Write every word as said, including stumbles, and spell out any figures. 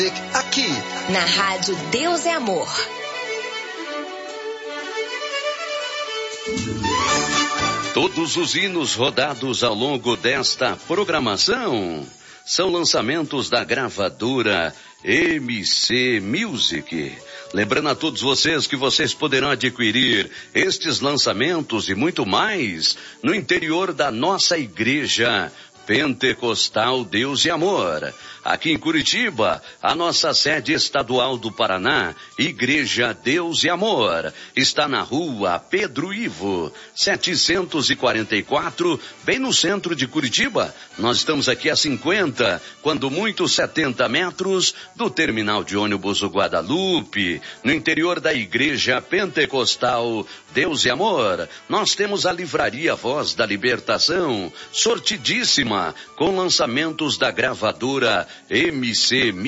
Aqui, na Rádio Deus é Amor. Todos os hinos rodados ao longo desta programação são lançamentos da gravadora M C Music. Lembrando a todos vocês que vocês poderão adquirir estes lançamentos e muito mais no interior da nossa igreja Pentecostal Deus e Amor. Aqui em Curitiba, a nossa sede estadual do Paraná, Igreja Deus e Amor, está na rua Pedro Ivo, setecentos e quarenta e quatro, bem no centro de Curitiba. Nós estamos aqui a cinquenta, quando muito setenta metros, do terminal de ônibus Guadalupe, no interior da Igreja Pentecostal Deus e Amor. Nós temos a livraria Voz da Libertação, sortidíssima, com lançamentos da gravadora M C